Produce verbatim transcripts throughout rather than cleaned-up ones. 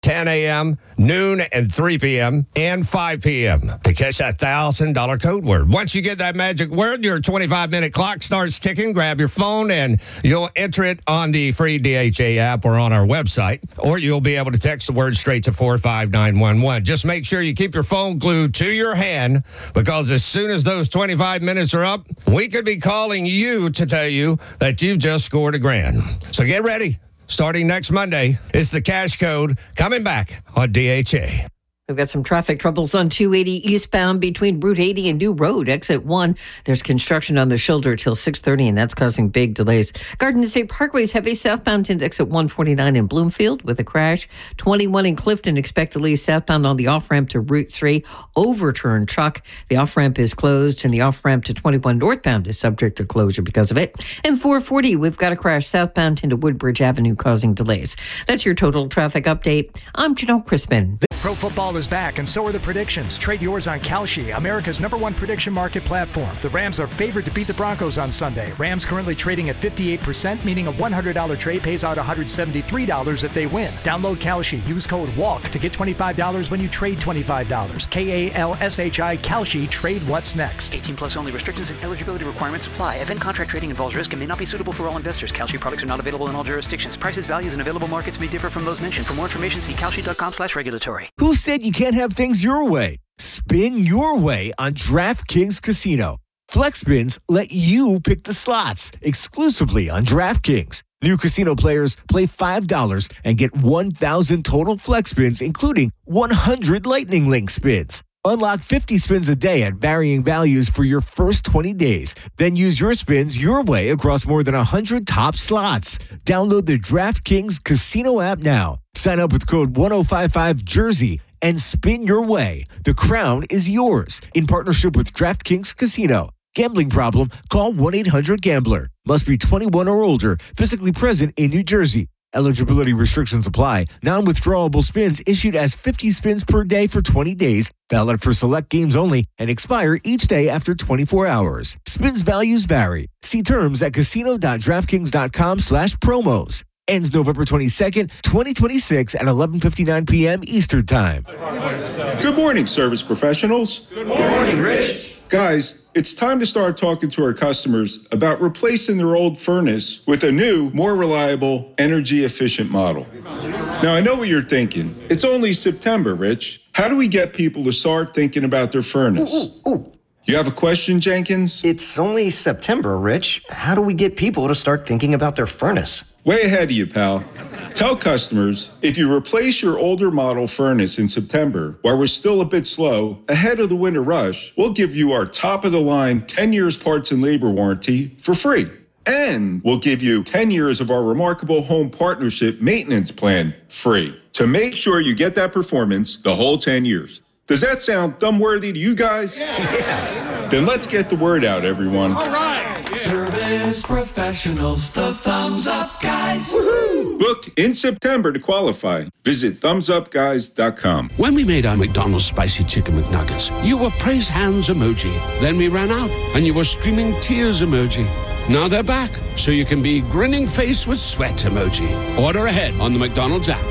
ten a.m., noon, and three p.m., and five p.m. to catch that one thousand dollars code word. Once you get that magic word, your twenty-five minute clock starts ticking. Grab your phone and you'll enter it on the free D H A app or on our website, or you'll be able to text the word straight to four five nine one one. Just make sure you keep your phone glued to your hand, because as soon as those twenty-five minutes are up, we could be calling you to tell you that you've just scored a grand. So get ready. Starting next Monday, it's the cash code coming back on D H A. We've got some traffic troubles on two eighty eastbound between Route eighty and New Road, exit one. There's construction on the shoulder till six thirty, and that's causing big delays. Garden State Parkway's heavy southbound into exit one forty-nine in Bloomfield with a crash. twenty-one in Clifton, expect delays southbound on the off-ramp to Route three. Overturned truck. The off-ramp is closed, and the off-ramp to twenty-one northbound is subject to closure because of it. And four forty, we've got a crash southbound into Woodbridge Avenue causing delays. That's your total traffic update. I'm Janelle Crispin. Pro football is back, and so are the predictions. Trade yours on Kalshi, America's number one prediction market platform. The Rams are favored to beat the Broncos on Sunday. Rams currently trading at fifty-eight percent, meaning a one hundred dollars trade pays out one hundred seventy-three dollars if they win. Download Kalshi. Use code WALK to get twenty-five dollars when you trade twenty-five dollars. K A L S H I, Kalshi. Trade what's next. eighteen plus only. Restrictions and eligibility requirements apply. Event contract trading involves risk and may not be suitable for all investors. Kalshi products are not available in all jurisdictions. Prices, values, and available markets may differ from those mentioned. For more information, see kalshi.com slash regulatory. Who said you can't have things your way? Spin your way on DraftKings Casino. Flex spins let you pick the slots exclusively on DraftKings. New casino players play five dollars and get one thousand total flex spins, including one hundred Lightning Link spins. Unlock fifty spins a day at varying values for your first twenty days. Then use your spins your way across more than one hundred top slots. Download the DraftKings Casino app now. Sign up with code one oh five five Jersey and spin your way. The crown is yours in partnership with DraftKings Casino. Gambling problem? Call one eight hundred gambler. Must be twenty-one or older. Physically present in New Jersey. Eligibility restrictions apply. Non-withdrawable spins issued as fifty spins per day for twenty days. Valid for select games only and expire each day after twenty-four hours. Spins values vary. See terms at casino.draftkings.com slash promos. Ends November twenty-second, twenty twenty-six at eleven fifty-nine p.m. Eastern Time. Good morning, service professionals. Good morning, Rich. Guys, it's time to start talking to our customers about replacing their old furnace with a new, more reliable, energy-efficient model. Now, I know what you're thinking. It's only September, Rich. How do we get people to start thinking about their furnace? Ooh, ooh, ooh. You have a question, Jenkins? It's only September, Rich. How do we get people to start thinking about their furnace? Way ahead of you, pal. Tell customers, if you replace your older model furnace in September, while we're still a bit slow, ahead of the winter rush, we'll give you our top-of-the-line ten years parts and labor warranty for free. And we'll give you ten years of our remarkable home partnership maintenance plan free to make sure you get that performance the whole ten years. Does that sound thumb-worthy to you guys? Yeah. Then let's get the word out, everyone. All right. Service professionals, the Thumbs Up Guys. Woohoo! Book in September to qualify. Visit thumbs up guys dot com. When we made our McDonald's Spicy Chicken McNuggets, you were praise hands emoji. Then we ran out, and you were streaming tears emoji. Now they're back, so you can be grinning face with sweat emoji. Order ahead on the McDonald's app.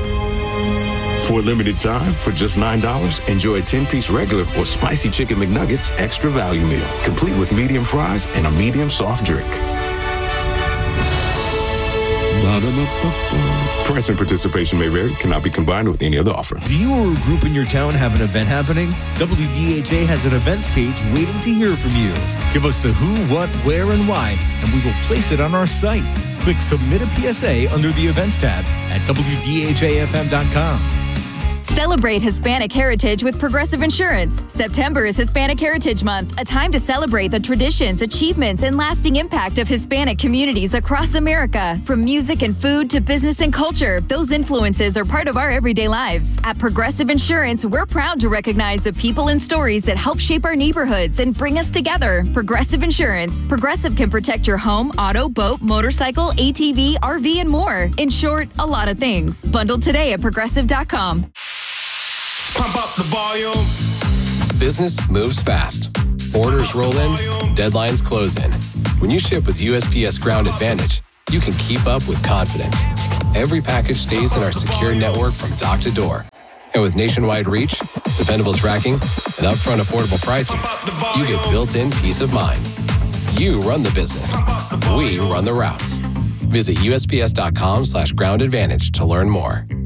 For a limited time, for just nine dollars, enjoy a ten-piece regular or spicy chicken McNuggets extra value meal, complete with medium fries and a medium soft drink. Price and participation may vary, cannot be combined with any other offer. Do you or a group in your town have an event happening? W D H A has an events page waiting to hear from you. Give us the who, what, where, and why, and we will place it on our site. Click Submit a P S A under the Events tab at W D H A F M dot com. Celebrate Hispanic heritage with Progressive Insurance. September is Hispanic Heritage Month, a time to celebrate the traditions, achievements, and lasting impact of Hispanic communities across America. From music and food to business and culture, those influences are part of our everyday lives. At Progressive Insurance, we're proud to recognize the people and stories that help shape our neighborhoods and bring us together. Progressive Insurance. Progressive can protect your home, auto, boat, motorcycle, A T V, R V, and more. In short, a lot of things. Bundled today at progressive dot com. Pump up the volume. Business moves fast. Orders roll in, deadlines close in. When you ship with U S P S Ground Advantage, you can keep up with confidence. every package stays in our secure network from dock to door. And with nationwide reach, dependable tracking, and upfront affordable pricing, you get built-in peace of mind. You run the business. We run the routes. Visit U S P S dot com slash ground advantage to learn more.